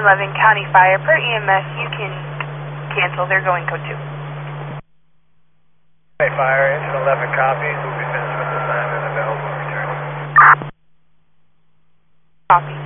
11 County Fire. Per EMS, you can cancel. They're going code 2. Hey, Fire, engine 11 copies. We'll be finished with assignment available return. Copy.